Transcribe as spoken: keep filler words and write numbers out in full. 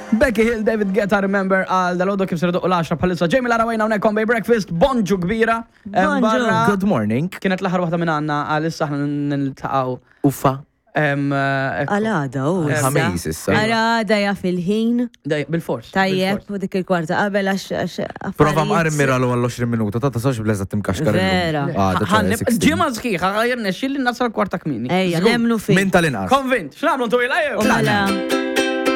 Becky Hill, David Guetta, remember għal dal-għodu kif sirdu u l-għaxra bħalissa. Jamie Lara Wayna unek Kombay Breakfast, bonġu kbira. Bonġu. Good morning. Kienet l-ħar waħda minn għanna għal-issa ħna nil-taqaw. Uffa. Għal-għada, u. Ħamis issa. Għal-għada ja fil-ħin. Bil-fors. Tajjeb, u dik il-kwarta qabel għax. Prova mqarmira l għal-għoxrin minuta, ta' tasax blezza timkaxkar. Vera. Ġimma zħiħa, għajrna xilli nasra kwarta kmini. Ejja, nemnu fi. Min tal-inqas. Konvint, x'namlu tu il-għajju?